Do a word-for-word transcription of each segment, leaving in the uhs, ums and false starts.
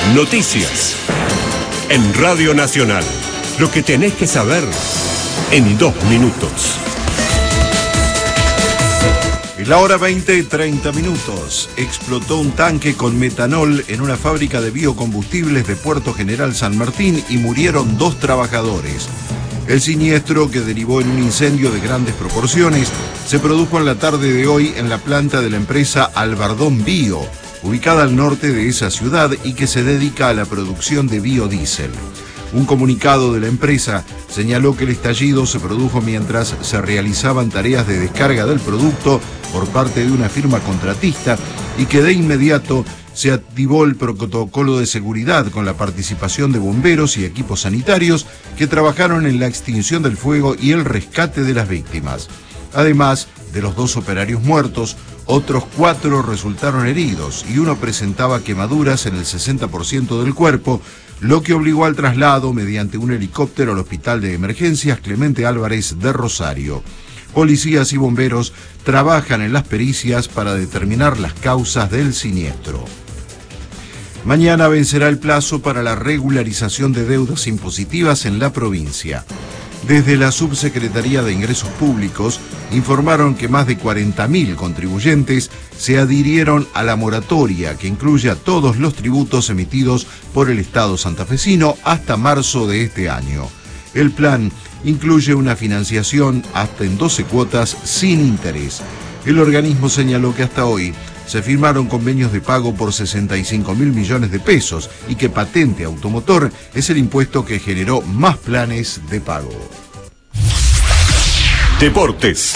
Noticias. En Radio Nacional. Lo que tenés que saber en dos minutos. Es la hora veinte, treinta minutos. Explotó un tanque con metanol en una fábrica de biocombustibles de Puerto General San Martín y murieron dos trabajadores. El siniestro, que derivó en un incendio de grandes proporciones, se produjo en la tarde de hoy en la planta de la empresa Albardón Bio, ubicada al norte de esa ciudad y que se dedica a la producción de biodiesel. Un comunicado de la empresa señaló que el estallido se produjo mientras se realizaban tareas de descarga del producto por parte de una firma contratista y que de inmediato se activó el protocolo de seguridad con la participación de bomberos y equipos sanitarios que trabajaron en la extinción del fuego y el rescate de las víctimas. Además de los dos operarios muertos, otros cuatro resultaron heridos y uno presentaba quemaduras en el sesenta por ciento del cuerpo, lo que obligó al traslado mediante un helicóptero al Hospital de Emergencias Clemente Álvarez de Rosario. Policías y bomberos trabajan en las pericias para determinar las causas del siniestro. Mañana vencerá el plazo para la regularización de deudas impositivas en la provincia. Desde la Subsecretaría de Ingresos Públicos informaron que más de cuarenta mil contribuyentes se adhirieron a la moratoria que incluye a todos los tributos emitidos por el Estado santafesino hasta marzo de este año. El plan incluye una financiación hasta en doce cuotas sin interés. El organismo señaló que hasta hoy se firmaron convenios de pago por sesenta y cinco mil millones de pesos y que patente automotor es el impuesto que generó más planes de pago. Deportes.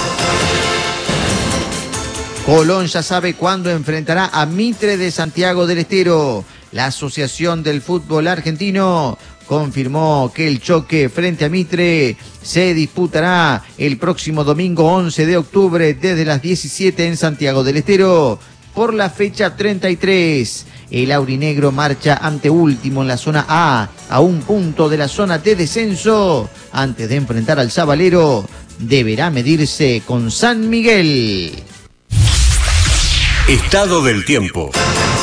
Colón ya sabe cuándo enfrentará a Mitre de Santiago del Estero. La Asociación del Fútbol Argentino confirmó que el choque frente a Mitre se disputará el próximo domingo once de octubre desde las diecisiete en Santiago del Estero por la fecha treinta y tres. El aurinegro marcha anteúltimo en la zona A, a un punto de la zona de descenso. Antes de enfrentar al Sabalero, deberá medirse con San Miguel. Estado del tiempo.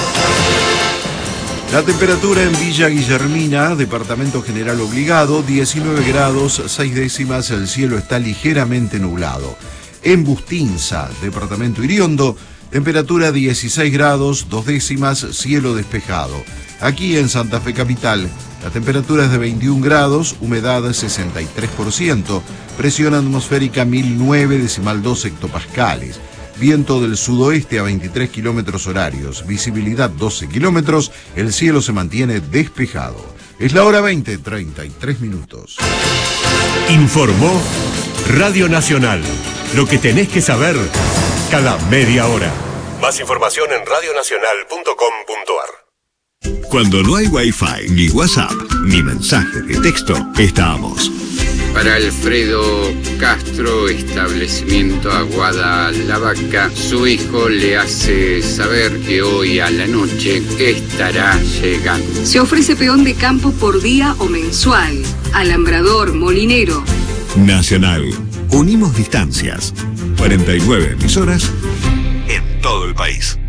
La temperatura en Villa Guillermina, departamento general obligado, diecinueve grados, seis décimas, el cielo está ligeramente nublado. En Bustinza, departamento Iriondo, temperatura dieciséis grados, dos décimas, cielo despejado. Aquí en Santa Fe Capital, la temperatura es de veintiún grados, humedad sesenta y tres por ciento, presión atmosférica mil nueve decimal dos hectopascales. Viento del sudoeste a veintitrés kilómetros horarios, visibilidad doce kilómetros, el cielo se mantiene despejado. Es la hora veinte, treinta y tres minutos. Informó Radio Nacional. Lo que tenés que saber cada media hora. Más información en radio nacional punto com punto ar. Cuando no hay Wi-Fi, ni WhatsApp, ni mensaje de texto, estamos. Para Alfredo Castro, establecimiento Aguada La Vaca, su hijo le hace saber que hoy a la noche estará llegando. Se ofrece peón de campo por día o mensual, alambrador, molinero. Nacional, unimos distancias. cuarenta y nueve emisoras en todo el país.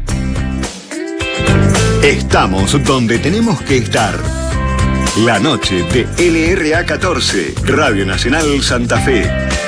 Estamos donde tenemos que estar. La noche de L R A catorce, Radio Nacional Santa Fe.